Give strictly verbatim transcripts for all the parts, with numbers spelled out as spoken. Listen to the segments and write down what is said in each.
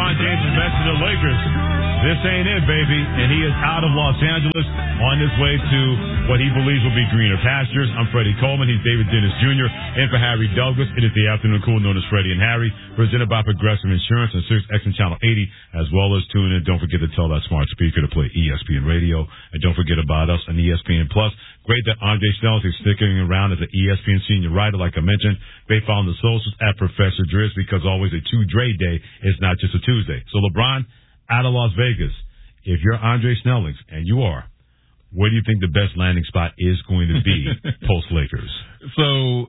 LeBron James is back to the Lakers. This ain't it, baby. And he is out of Los Angeles on his way to what he believes will be greener pastures. I'm Freddie Coleman. He's David Dennis Junior And for Harry Douglas, it is the afternoon cool known as Freddie and Harry, presented by Progressive Insurance and Sirius X M Channel eighty, as well as tune in. Don't forget to tell that smart speaker to play E S P N Radio. And don't forget about us on E S P N Plus. Great that Andre Snells is sticking around as an E S P N senior writer, like I mentioned. They found the socials at Professor Driz because always a two Dre day is not just a Tuesday. So LeBron, out of Las Vegas, if you're Andre Snellings, and you are, where do you think the best landing spot is going to be post-Lakers? So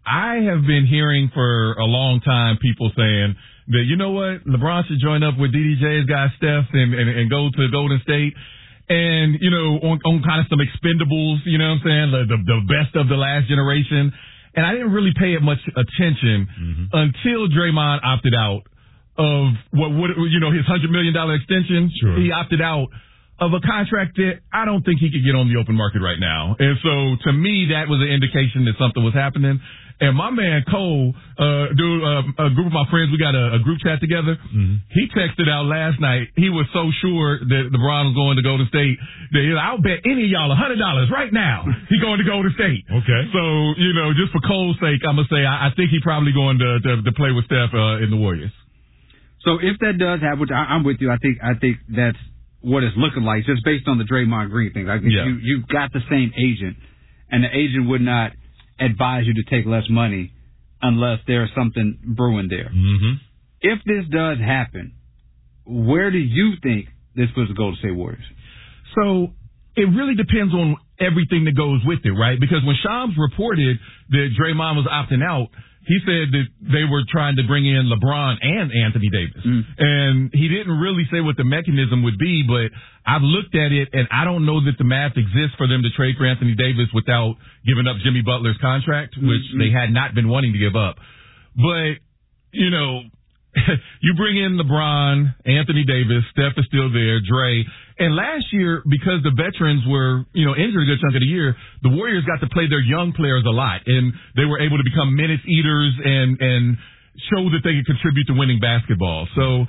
I have been hearing for a long time people saying that, you know what, LeBron should join up with D D J's guy Steph and, and, and go to Golden State. And, you know, on, on kind of some expendables, you know what I'm saying, the, the, the best of the last generation. And I didn't really pay it much attention mm-hmm. until Draymond opted out of what would, you know, his one hundred million dollars extension. Sure. He opted out of a contract that I don't think he could get on the open market right now. And so to me, that was an indication that something was happening. And my man Cole, uh, dude, uh, a group of my friends, we got a, a group chat together. Mm-hmm. He texted out last night. He was so sure that LeBron was going to Golden State that he, I'll bet any of y'all a hundred dollars right now he's going to Golden State. Okay. So, you know, just for Cole's sake, I'm going to say I, I think he's probably going to, to, to play with Steph uh, in the Warriors. So if that does happen, which I, I'm with you, I think I think that's what it's looking like, just based on the Draymond Green thing. I think yeah. you you've got the same agent, and the agent would not advise you to take less money unless there's something brewing there. Mm-hmm. If this does happen, where do you think this puts the Golden State Warriors? So it really depends on everything that goes with it, right? Because when Shams reported that Draymond was opting out, he said that they were trying to bring in LeBron and Anthony Davis. Mm. And he didn't really say what the mechanism would be, but I've looked at it, and I don't know that the math exists for them to trade for Anthony Davis without giving up Jimmy Butler's contract, which mm-hmm. they had not been wanting to give up. But, you know, you bring in LeBron, Anthony Davis, Steph is still there, Dre. And last year, because the veterans were, you know, injured a good chunk of the year, the Warriors got to play their young players a lot. And they were able to become minutes eaters and, and show that they could contribute to winning basketball. So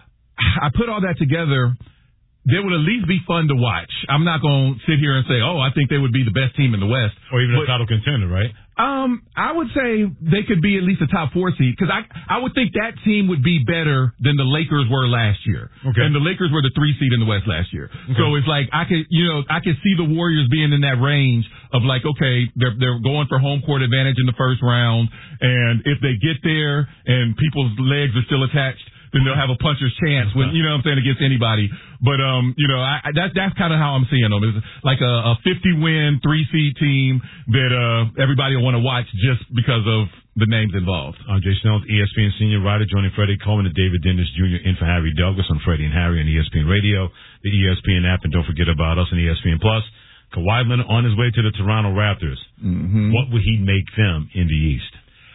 I put all that together. They would at least be fun to watch. I'm not going to sit here and say, oh, I think they would be the best team in the West. Or even but, a title contender, right? Um, I would say they could be at least a top four seed because I I would think that team would be better than the Lakers were last year. Okay. And the Lakers were the three seed in the West last year. Okay. So it's like I could you know I could see the Warriors being in that range of like okay they're they're going for home court advantage in the first round, and if they get there and people's legs are still attached, then they'll have a puncher's chance when, you know what I'm saying, against anybody. But, um, you know, I, I, that, that's kind of how I'm seeing them. It's like a, a fifty win, three seed team that, uh, everybody will want to watch just because of the names involved. Andre Snells, E S P N senior writer, joining Freddie Coleman and David Dennis Junior in for Harry Douglas on Freddie and Harry on E S P N Radio, the E S P N app, and don't forget about us on E S P N Plus. Kawhi Leonard on his way to the Toronto Raptors. Mm-hmm. What would he make them in the East?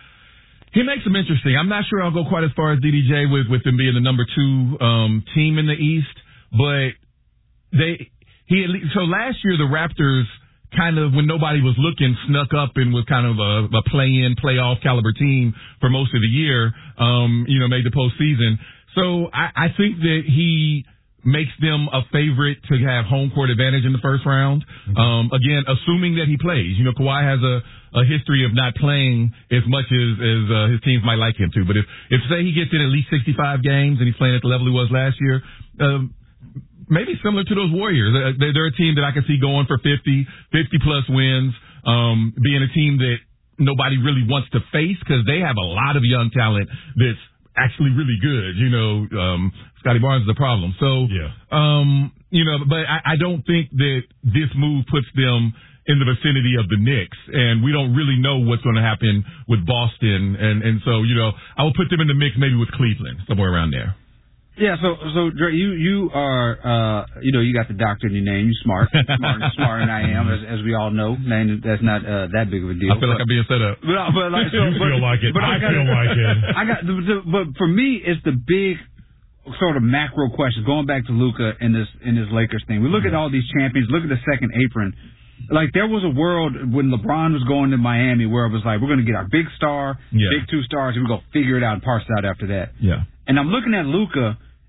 He makes them interesting. I'm not sure I'll go quite as far as D D J with, with them being the number two um, team in the East, but they he at least, so last year the Raptors kind of, when nobody was looking, snuck up and was kind of a, a play-in, playoff caliber team for most of the year. Um, you know, made the postseason. So I, I think that he makes them a favorite to have home court advantage in the first round. Mm-hmm. Um, again, assuming that he plays. You know, Kawhi has a, a history of not playing as much as, as uh, his teams might like him to. But if, if say he gets in at least sixty-five games and he's playing at the level he was last year, um, maybe similar to those Warriors. Uh, they're, they're a team that I can see going for fifty, fifty plus wins, um, being a team that nobody really wants to face because they have a lot of young talent that's actually really good. You know, um, Scotty Barnes is a problem. So, yeah. um, you know, but I, I don't think that this move puts them in the vicinity of the Knicks, and we don't really know what's going to happen with Boston. And, and so, you know, I will put them in the mix maybe with Cleveland, somewhere around there. Yeah, so so Dre, you you are uh you know you got the doctor in your name. You smart, smart, smarter than I am, as, as we all know. Man, that's not uh, that big of a deal. I feel but, like I'm being set up. But, but like, so, you but, feel like it. But I, I got, feel like it. I got, the, the, but for me, it's the big sort of macro question. Going back to Luka in this in this Lakers thing, we look mm-hmm. at all these champions. Look at the second apron. Like, there was a world when LeBron was going to Miami where it was like, we're going to get our big star, yeah. big two stars, and we're going to figure it out and parse it out after that. Yeah. And I'm looking at Luka,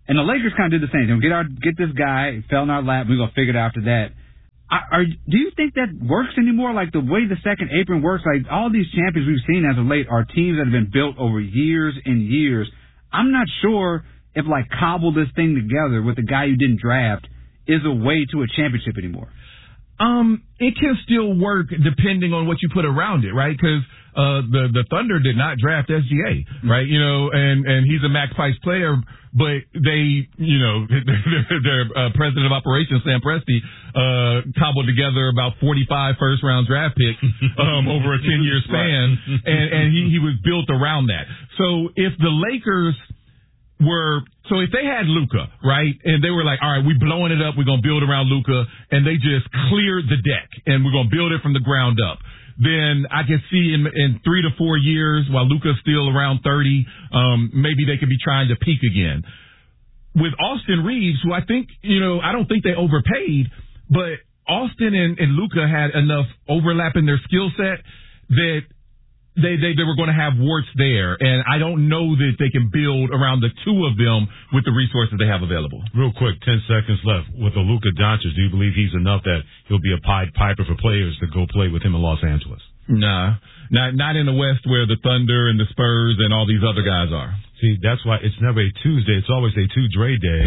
And the Lakers kind of did the same thing. Get our get this guy, fell in our lap, we're going to figure it out after that. Are, do you think that works anymore? Like the way the second apron works, like all these champions we've seen as of late are teams that have been built over years and years. I'm not sure if like cobble this thing together with a guy you didn't draft is a way to a championship anymore. Um, it can still work depending on what you put around it, right? Because uh, the the Thunder did not draft S G A, right? You know, and and he's a Max Price player, but they, you know, their uh, president of operations, Sam Presti, uh, cobbled together about forty-five first round draft picks um, over a ten year span, right. and and he he was built around that. So if the Lakers were, so if they had Luka, right, and they were like, all right, we're blowing it up, we're going to build around Luka, and they just cleared the deck, and we're going to build it from the ground up, then I can see in, in three to four years, while Luka's still around thirty, um, maybe they could be trying to peak again. With Austin Reeves, who I think, you know, I don't think they overpaid, but Austin and, and Luka had enough overlap in their skill set that They, they they were going to have warts there, and I don't know that they can build around the two of them with the resources they have available. Real quick, ten seconds left. With the Luka Doncic, do you believe he's enough that he'll be a Pied Piper for players to go play with him in Los Angeles? Nah, not not in the West where the Thunder and the Spurs and all these other guys are. See, that's why it's never a Tuesday. It's always a two Dre day.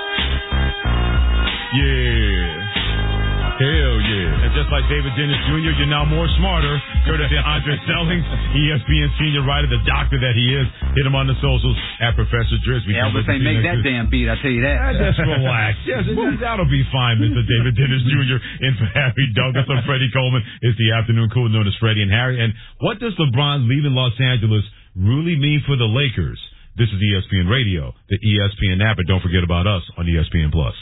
Yeah. Hell yeah. And just like David Dennis Junior, you're now more smarter. Courtesy of Andre Stellings, E S P N senior writer, the doctor that he is. Hit him on the socials at Professor Driz. Elvis ain't make that damn beat, I tell you that. Ah, just relax. Yes, that'll be fine, Mister David Dennis Junior In for Harry Douglas. I'm Freddie Coleman. It's the afternoon cool known as Freddie and Harry. And what does LeBron leaving Los Angeles really mean for the Lakers? This is E S P N Radio, the E S P N app, and don't forget about us on E S P N Plus.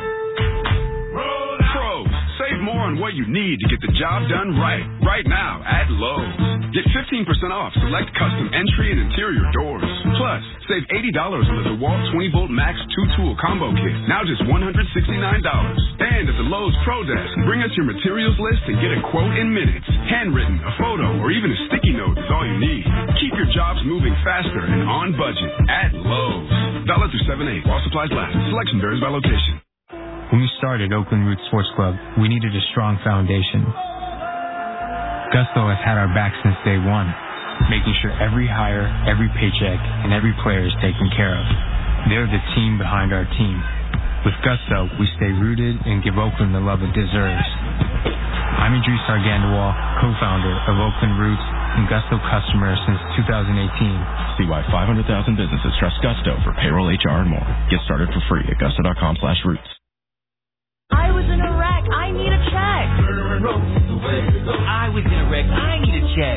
More on what you need to get the job done right, right now at Lowe's. Get fifteen percent off select custom entry and interior doors. Plus, save eighty dollars on the DeWalt twenty volt Max two-tool combo kit, now just one hundred sixty-nine dollars. And at the Lowe's Pro Desk, bring us your materials list and get a quote in minutes. Handwritten, a photo, or even a sticky note is all you need. Keep your jobs moving faster and on budget at Lowe's. Valid through seven eight while supplies last. Selection varies by location. When we started Oakland Roots Sports Club, we needed a strong foundation. Gusto has had our back since day one, making sure every hire, every paycheck, and every player is taken care of. They're the team behind our team. With Gusto, we stay rooted and give Oakland the love it deserves. I'm Idris Argandawal, co-founder of Oakland Roots and Gusto customer since two thousand eighteen. See why five hundred thousand businesses trust Gusto for payroll, H R, and more. Get started for free at gusto.com slash roots. I was in a wreck. I need a check. I was in a wreck. I need a check.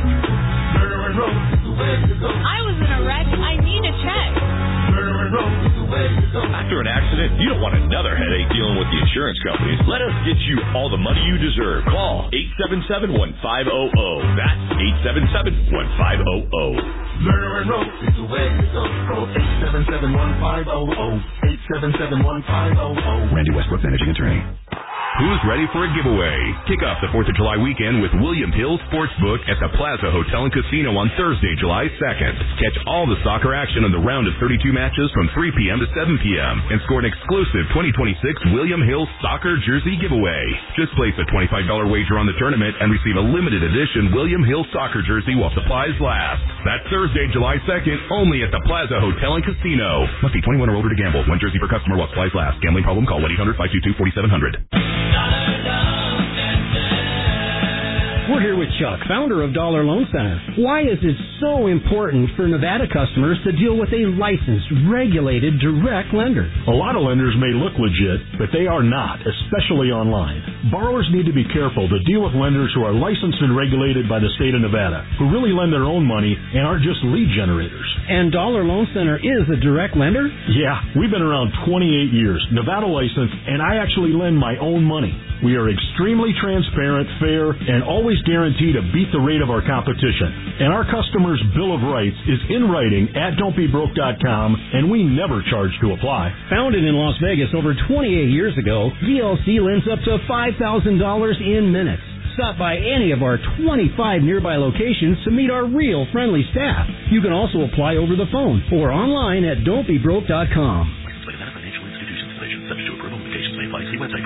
I was in a wreck. I need a check. After an accident, you don't want another headache dealing with the insurance companies. Let us get you all the money you deserve. Call eight seven seven, one five zero zero. That's eight seven seven, one five zero zero. Murder and rope is the way to go. Call eight seven seven, one five zero zero. eight seven seven, one five zero zero. Randy Westbrook, managing attorney. Who's ready for a giveaway? Kick off the fourth of July weekend with William Hill Sportsbook at the Plaza Hotel and Casino on Thursday, July second. Catch all the soccer action on the round of thirty-two matches from three p.m. to seven p.m. and score an exclusive twenty twenty-six William Hill soccer jersey giveaway. Just place a twenty-five dollars wager on the tournament and receive a limited edition William Hill soccer jersey while supplies last. That's Thursday, July second, only at the Plaza Hotel and Casino. Must be twenty-one or older to gamble. One jersey per customer while supplies last. Gambling problem? Call one eight hundred, five two two, four seven zero zero. We're here with Chuck, founder of Dollar Loan Center. Why is it so important for Nevada customers to deal with a licensed, regulated, direct lender? A lot of lenders may look legit, but they are not, especially online. Borrowers need to be careful to deal with lenders who are licensed and regulated by the state of Nevada, who really lend their own money and aren't just lead generators. And Dollar Loan Center is a direct lender? Yeah, we've been around twenty-eight years, Nevada licensed, and I actually lend my own money. We are extremely transparent, fair, and always guarantee to beat the rate of our competition. And our customers' Bill of Rights is in writing at don't be broke dot com, and we never charge to apply. Founded in Las Vegas over twenty-eight years ago, D L C lends up to five thousand dollars in minutes. Stop by any of our twenty-five nearby locations to meet our real friendly staff. You can also apply over the phone or online at don't be broke dot com. approval. Limitations may apply. See website.